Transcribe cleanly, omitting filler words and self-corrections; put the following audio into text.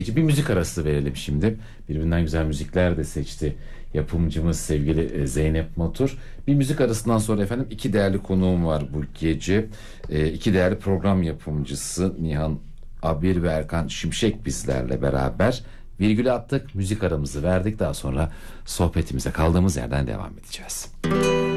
Bir müzik arası verelim şimdi. Birbirinden güzel müzikler de seçti yapımcımız sevgili Zeynep Motur. Bir müzik arasından sonra efendim iki değerli konuğum var bu gece. İki değerli program yapımcısı Nihan Abir ve Erkan Şimşek bizlerle beraber. Virgülü attık, müzik aramızı verdik. Daha sonra sohbetimize kaldığımız yerden devam edeceğiz.